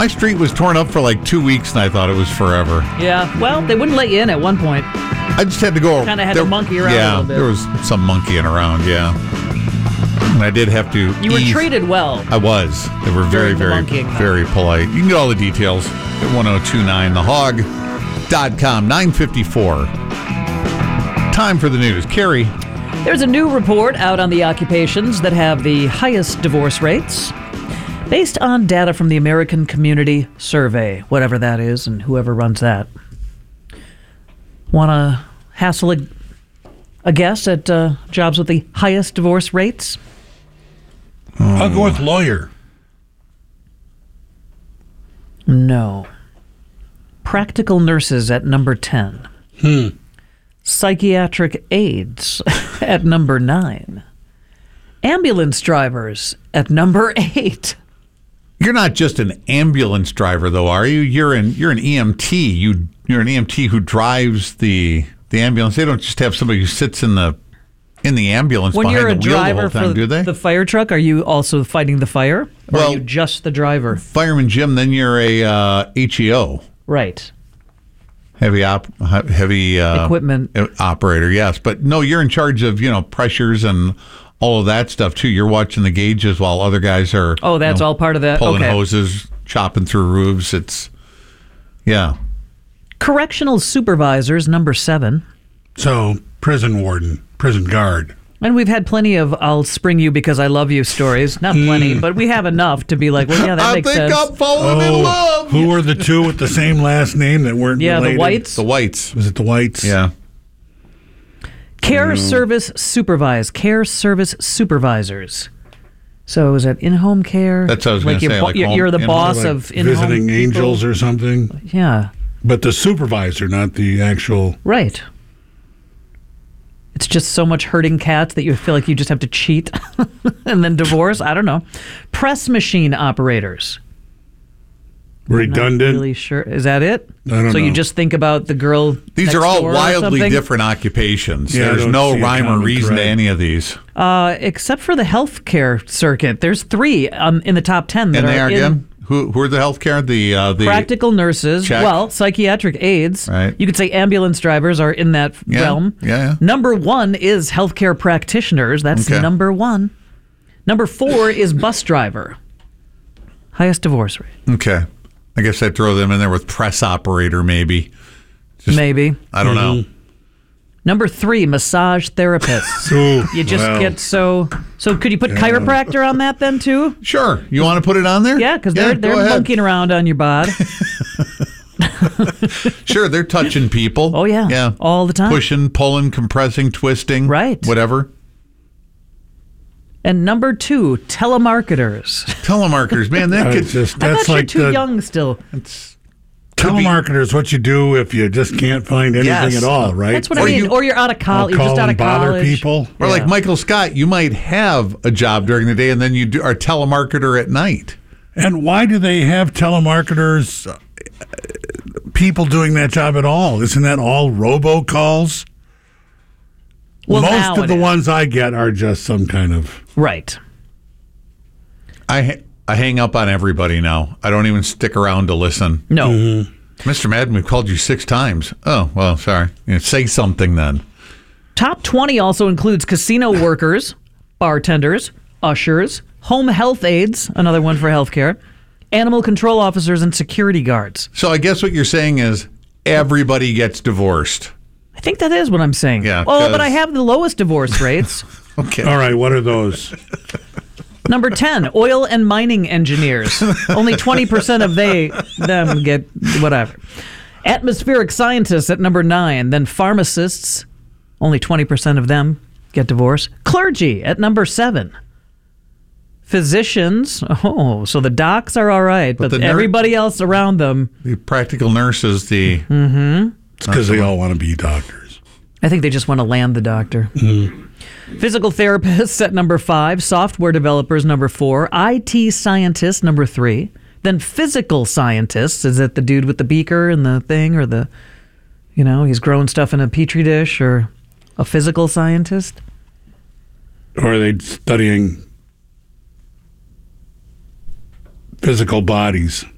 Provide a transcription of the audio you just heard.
My street was torn up for like 2 weeks, and I thought it was forever. Yeah, well, they wouldn't let you in at one point. I just had to go. Kind of had to monkey around a little bit. There was some monkeying around, yeah. And I did have to You were treated well. I was. They were very, very, very polite. You can get all the details at 1029thehog.com, 9:54. Time for the news. Carrie. There's a new report out on the occupations that have the highest divorce rates based on data from the American Community Survey, whatever that is and whoever runs that. Want to hassle a guess at jobs with the highest divorce rates? I'll go with lawyer. No. Practical nurses at number 10. Psychiatric aides at number 9. Ambulance drivers at number 8. You're not just an ambulance driver, though, are you? You're an EMT. You're an EMT who drives the ambulance. They don't just have somebody who sits in the ambulance when behind you're a the wheel the driver whole time, for do they? the fire truck, are you also fighting the fire? Or are you just the driver? Fireman Jim, then you're a HEO. Right. Heavy equipment operator, yes. But no, you're in charge of, pressures and all of that stuff, too. You're watching the gauges while other guys are... Oh, that's all part of that? Pulling hoses, chopping through roofs. Yeah. Correctional supervisors, number 7. So, prison warden, prison guard. And we've had plenty of I'll spring you because I love you stories. Not plenty, but we have enough to be like, well, yeah, that makes sense. I think I'm falling in love. Who were the two with the same last name that weren't related? The Whites. The Whites. Was it the Whites? Yeah. Care service supervisors. So is that in-home care? That's what I was going to say. You're the boss of in-home visiting people? angels or something? Yeah. But the supervisor, not the actual... Right. It's just so much hurting cats that you feel like you just have to cheat and then divorce. I don't know. Press machine operators. Redundant? I'm not really sure. Is that it? I don't know. So you just think about the girl. These are all wildly different occupations. Yeah, there's no rhyme or reason to any of these. Except for the healthcare circuit. There's 3 in the top 10 that and they are again? Who are the healthcare? The practical nurses. Check. Well, psychiatric aides. Right. You could say ambulance drivers are in that realm. Yeah. Number 1 is healthcare practitioners. That's number 1. Number 4 is bus driver. Highest divorce rate. Okay. I guess I'd throw them in there with press operator, maybe. Maybe. I don't know. Number 3, massage therapists. You just get so could you put chiropractor on that then too? Sure. You want to put it on there? Yeah, because they're monkeying around on your bod. Sure, they're touching people. Oh yeah. Yeah. All the time. Pushing, pulling, compressing, twisting. Right. Whatever. And number 2, telemarketers. Telemarketers, man, that could just I thought you're too young still. Telemarketers, what you do if you just can't find anything at all, right? That's what I mean. Or you're out of college. You're just out of college. People. Or like Michael Scott, you might have a job during the day and then you are a telemarketer at night. And why do they have telemarketers, people doing that job at all? Isn't that all robocalls? Well, most of the ones I get are just some kind of... Right. I hang up on everybody now. I don't even stick around to listen. No. Mr. Madden, we've called you 6 times. Oh, well, sorry. Say something then. Top 20 also includes casino workers, bartenders, ushers, home health aides, another one for healthcare, animal control officers, and security guards. So I guess what you're saying is everybody gets divorced. I think that is what I'm saying. Yeah. Oh, but I have the lowest divorce rates. Okay. All right, what are those? Number 10, oil and mining engineers. Only 20% of them get whatever. Atmospheric scientists at number 9. Then pharmacists, only 20% of them get divorced. Clergy at number 7. Physicians, so the docs are all right, but everybody else around them. The practical nurses, It's because they all want to be doctors. I think they just want to land the doctor. Physical therapists at number 5, software developers number 4, IT scientists number 3, then physical scientists. Is it the dude with the beaker and the thing, or he's growing stuff in a petri dish, or a physical scientist? Or are they studying physical bodies?